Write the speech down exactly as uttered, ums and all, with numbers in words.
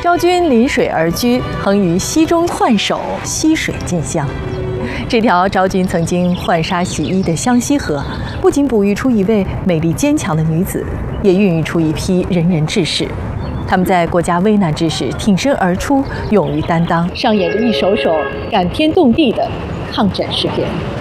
昭君临水而居，横于溪中浣手，溪水尽香。这条昭君曾经浣纱洗衣的湘西河，不仅哺育出一位美丽坚强的女子，也孕育出一批仁人志士。他们在国家危难之时挺身而出，勇于担当，上演着一首首感天动地的抗战诗篇。